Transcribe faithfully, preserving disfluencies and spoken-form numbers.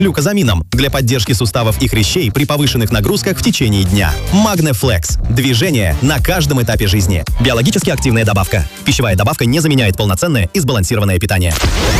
люкозамином для поддержки суставов и хрящей при повышенных нагрузках в течение дня. Магнефлекс. Движение на каждом этапе жизни. Биологически активная добавка. Пищевая добавка не заменяет полноценное и сбалансированное питание.